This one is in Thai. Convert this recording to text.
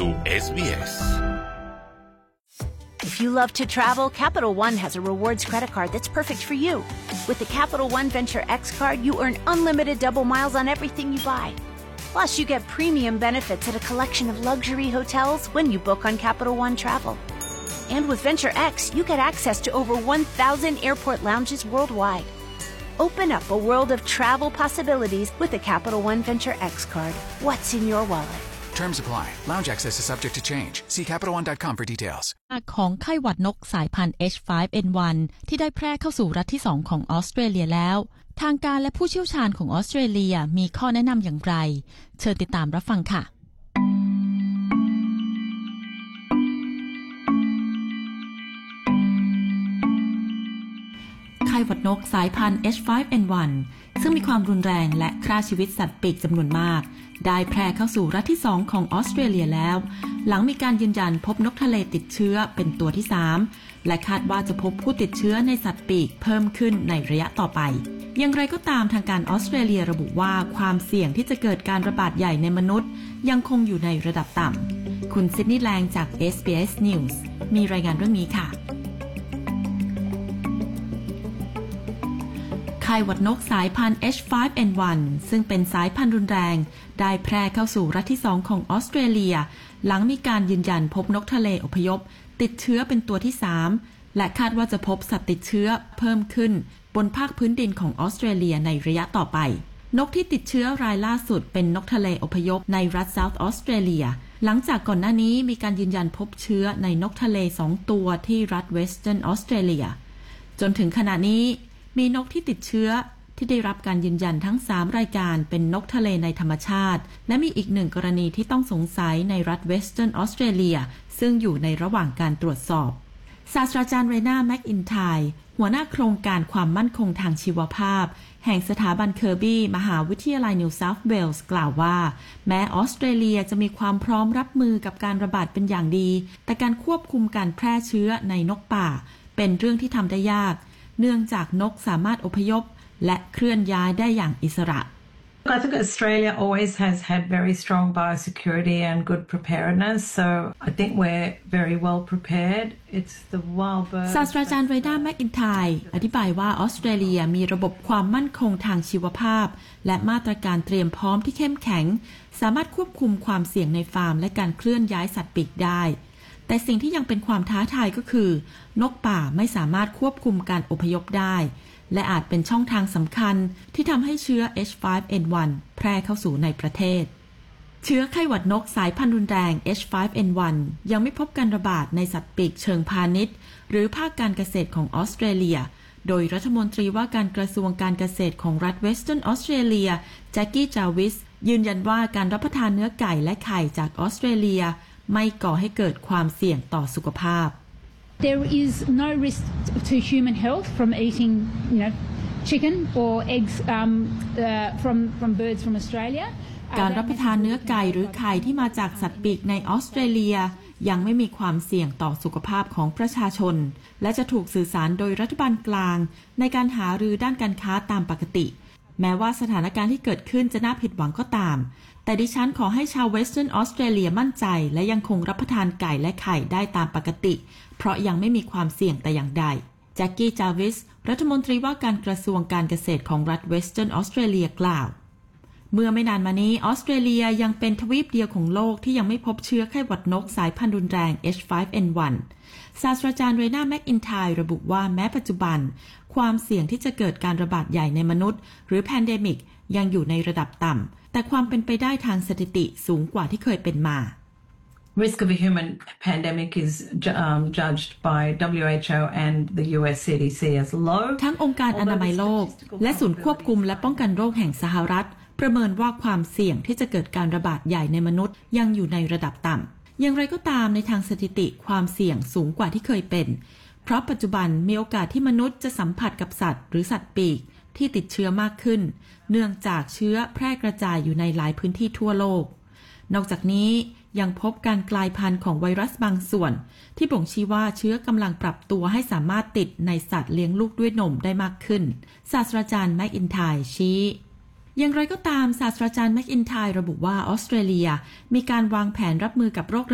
สู่ SBS If you love to travel, Capital One has a rewards credit card that's perfect for you. With the Capital One Venture X card, you earn unlimited double miles on everything you buy. Plus, you get premium benefits at a collection of luxury hotels when you book on Capital One Travel. And with Venture X, you get access to over 1,000 airport lounges worldwide. Open up a world of travel possibilities with the Capital One Venture X card. What's in your wallet?Terms apply. Lounge access is subject to change. See CapitalOne.com for details. ของไข้หวัดนกสายพันธุ์ H5N1 ที่ได้แพร่เข้าสู่รัฐที่2ของออสเตรเลียแล้วทางการและผู้เชี่ยวชาญของออสเตรเลียมีข้อแนะนำอย่างไรเชิญติดตามรับฟังค่ะไข้หวัดนกสายพันธุ์ H5N1 ซึ่งมีความรุนแรงและฆ่าชีวิตสัตว์ปีกจำนวนมากได้แพร่เข้าสู่รัฐที่2ของออสเตรเลียแล้วหลังมีการยืนยันพบนกทะเลติดเชื้อเป็นตัวที่3และคาดว่าจะพบผู้ติดเชื้อในสัตว์ปีกเพิ่มขึ้นในระยะต่อไปอย่างไรก็ตามทางการออสเตรเลียระบุว่าความเสี่ยงที่จะเกิดการระบาดใหญ่ในมนุษย์ยังคงอยู่ในระดับต่ำคุณซิดนีย์แลงจาก SBS News มีรายงานเรื่องนี้ค่ะไข้หวัดนกสายพันธุ์ H5N1 ซึ่งเป็นสายพันธุ์รุนแรงได้แพร่เข้าสู่รัฐที่2ของออสเตรเลียหลังมีการยืนยันพบนกทะเลอพยพติดเชื้อเป็นตัวที่3และคาดว่าจะพบสัตว์ติดเชื้อเพิ่มขึ้นบนภาคพื้นดินของออสเตรเลียในระยะต่อไปนกที่ติดเชื้อรายล่าสุดเป็นนกทะเลอพยพในรัฐ South Australia หลังจากก่อนหน้านี้มีการยืนยันพบเชื้อในนกทะเล2ตัวที่รัฐ Western Australia จนถึงขณะนี้มีนกที่ติดเชื้อที่ได้รับการยืนยันทั้ง3รายการเป็นนกทะเลในธรรมชาติและมีอีก1กรณีที่ต้องสงสัยในรัฐ Western Australia ซึ่งอยู่ในระหว่างการตรวจสอบศาสตราจารย์เรนาแม็กอินไทร์หัวหน้าโครงการความมั่นคงทางชีวภาพแห่งสถาบันเคอร์บี้มหาวิทยาลัยนิวเซาท์เวลส์กล่าวว่าแม้ออสเตรเลียจะมีความพร้อมรับมือกับการระบาดเป็นอย่างดีแต่การควบคุมการแพร่เชื้อในนกป่าเป็นเรื่องที่ทำได้ยากเนื่องจากนกสามารถอพยพและเคลื่อนย้ายได้อย่างอิสระ I think Australia always has had very strong biosecurity and good preparedness, so I think we're very well prepared. It's the wild birds. ศาสตราจารย์เรนาแม็กอินไทร์อธิบายว่าออสเตรเลียมีระบบความมั่นคงทางชีวภาพและมาตรการเตรียมพร้อมที่เข้มแข็งสามารถควบคุมความเสี่ยงในฟาร์มและการเคลื่อนย้ายสัตว์ปีกได้แต่สิ่งที่ยังเป็นความท้าทายก็คือนกป่าไม่สามารถควบคุมการอพยพได้และอาจเป็นช่องทางสำคัญที่ทำให้เชื้อ H5N1 แพร่เข้าสู่ในประเทศเชื้อไข้หวัดนกสายพันธุ์รุนแรง H5N1 ยังไม่พบการระบาดในสัตว์ปีกเชิงพาณิชย์หรือภาคการเกษตรของออสเตรเลียโดยรัฐมนตรีว่าการกระทรวงการเกษตรของรัฐ Western Australia แจ็คกี้จาวิสยืนยันว่าการรับประทานเนื้อไก่และไข่จากออสเตรเลียไม่ก่อให้เกิดความเสี่ยงต่อสุขภาพ There is no risk to human health from eating, chicken or eggs from birds from Australia. การรับประทานเนื้อไก่หรือไข่ที่มาจากสัตว์ปีกในออสเตรเลียยังไม่มีความเสี่ยงต่อสุขภาพของประชาชนและจะถูกสื่อสารโดยรัฐบาลกลางในการหารือด้านการค้าตามปกติแม้ว่าสถานการณ์ที่เกิดขึ้นจะน่าผิดหวังก็ตามแต่ดิฉันขอให้ชาวเวสเทิร์นออสเตรเลียมั่นใจและยังคงรับประทานไก่และไข่ได้ตามปกติเพราะยังไม่มีความเสี่ยงแต่อย่างใดแจ็คกี้จาวิสรัฐมนตรีว่าการกระทรวงการเกษตรของรัฐเวสเทิร์นออสเตรเลียกล่าวเมื่อไม่นานมานี้ออสเตรเลียยังเป็นทวีปเดียวของโลกที่ยังไม่พบเชื้อไข้หวัดนกสายพันธุ์รุนแรง H5N1 ศาสตราจารย์เรนาแม็กอินไทร์ระบุว่าแม้ปัจจุบันความเสี่ยงที่จะเกิดการระบาดใหญ่ในมนุษย์หรือแพนเดมิกยังอยู่ในระดับต่ำแต่ความเป็นไปได้ทางสถิติสูงกว่าที่เคยเป็นมา Risk of a human pandemic is judged by WHO and the US CDC as low. ทั้งองค์การอนามัยโลกและศูนย์ควบคุมและป้องกันโรคแห่งสหรัฐประเมินว่าความเสี่ยงที่จะเกิดการระบาดใหญ่ในมนุษย์ยังอยู่ในระดับต่ำอย่างไรก็ตามในทางสถิติความเสี่ยงสูงกว่าที่เคยเป็นเพราะปัจจุบันมีโอกาสที่มนุษย์จะสัมผัสกับสัตว์หรือสัตว์ปีกที่ติดเชื้อมากขึ้นเนื่องจากเชื้อแพร่กระจายอยู่ในหลายพื้นที่ทั่วโลกนอกจากนี้ยังพบการกลายพันธุ์ของไวรัสบางส่วนที่บ่งชี้ว่าเชื้อกำลังปรับตัวให้สามารถติดในสัตว์เลี้ยงลูกด้วยนมได้มากขึ้นศาสตราจารย์แม็กอินไทร์ชี้อย่างไรก็ตามศาสตราจารย์แม็กอินไทร์ระบุว่าออสเตรเลียมีการวางแผนรับมือกับโรค